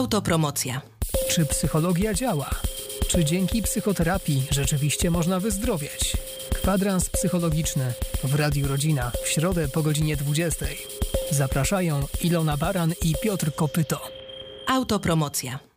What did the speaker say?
Autopromocja. Czy psychologia działa? Czy dzięki psychoterapii rzeczywiście można wyzdrowieć? Kwadrans psychologiczny w Radiu Rodzina w środę po godzinie 20. Zapraszają Ilona Baran i Piotr Kopyto. Autopromocja.